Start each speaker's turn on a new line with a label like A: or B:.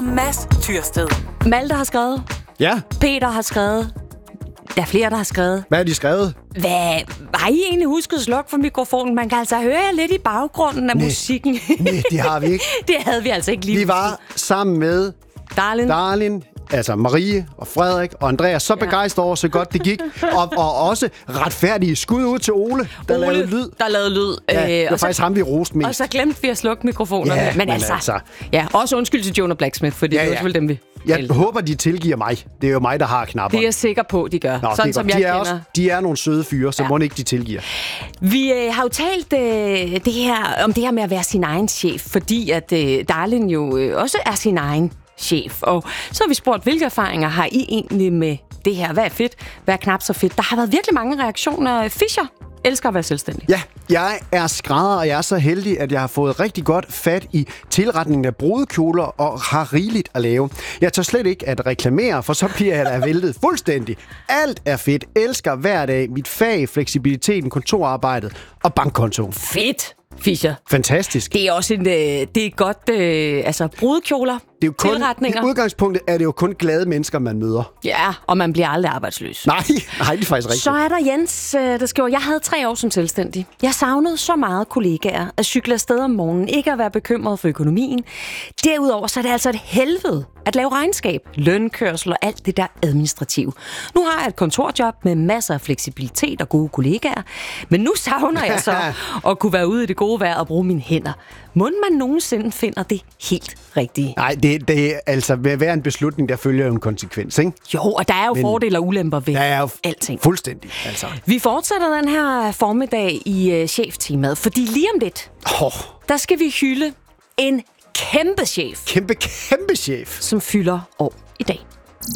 A: og Mads Tyrsted.
B: Malte har skrevet.
C: Ja.
B: Peter har skrevet. Der er flere, der har skrevet.
C: Hvad har de skrevet?
B: Har I egentlig husket at slukke for mikrofonen? Man kan altså høre lidt i baggrunden af musikken.
C: Nej, det har vi ikke.
B: Det havde vi altså ikke lige.
C: Vi var sammen med
B: Darlin,
C: altså Marie og Frederik og Andreas, så begejstret over, så godt det gik. Og også retfærdige skud ud til Ole, der lavede lyd.
B: Ja,
C: det var faktisk ham, vi roste mest.
B: Og så glemte vi at slukke mikrofonerne.
C: Ja,
B: men altså. Ja, også undskyld til Jonah Blacksmith, for det er selvfølgelig dem, vi...
C: Jeg håber, de tilgiver mig. Det er jo mig, der har knapperne.
B: Det er jeg sikker på, de gør. Sådan som jeg kender.
C: De er nogle søde fyre, så må ikke de tilgiver.
B: Vi har jo talt om det her med at være sin egen chef, fordi at Darlin jo også er sin egen chef. Og så har vi spurgt, hvilke erfaringer har I egentlig med det her? Hvad er fedt? Hvad er knap så fedt? Der har været virkelig mange reaktioner. Fischer elsker at være selvstændig.
C: Ja, jeg er skrædder, og jeg er så heldig, at jeg har fået rigtig godt fat i tilretningen af brudekjoler og har rigeligt at lave. Jeg tør slet ikke at reklamere, for så bliver jeg da væltet fuldstændig. Alt er fedt. Elsker hver dag mit fag, fleksibiliteten, kontorarbejdet og bankkontoen.
B: Fedt, Fischer.
C: Fantastisk.
B: Det er også det er godt, brudekjoler,
C: det er jo
B: tilretninger.
C: I udgangspunktet er det jo kun glade mennesker, man møder.
B: Ja, og man bliver aldrig arbejdsløs.
C: Nej, det er faktisk rigtigt.
B: Så er der Jens, der skriver, jeg havde 3 år som selvstændig. Jeg savnede så meget kollegaer, at cykle afsted om morgenen, ikke at være bekymret for økonomien. Derudover så er det altså et helvede at lave regnskab, lønkørsel og alt det der administrative. Nu har jeg et kontorjob med masser af fleksibilitet og gode kollegaer, men nu savner jeg så at kunne være ude i det gode vejr og bruge mine hænder. Må man nogensinde finder det helt rigtige?
C: Nej, det er altså ved at være en beslutning, der følger jo en konsekvens, ikke?
B: Jo, og der er jo fordele og ulemper ved alting.
C: Fuldstændig, altså.
B: Vi fortsætter den her formiddag i cheftemaet, fordi lige om lidt, der skal vi hylde en kæmpe chef.
C: Kæmpe chef.
B: Som fylder år i dag.